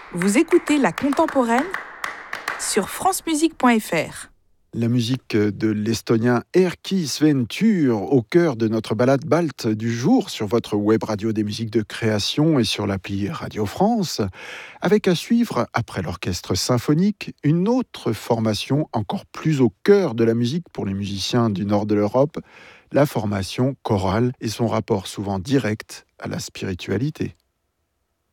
Vous écoutez La Contemporaine sur francemusique.fr. La musique de l'estonien Erkki Sventur au cœur de notre balade balte du jour sur votre web radio des musiques de création et sur l'appli Radio France, avec à suivre, après l'orchestre symphonique, une autre formation encore plus au cœur de la musique pour les musiciens du nord de l'Europe, la formation chorale et son rapport souvent direct à la spiritualité.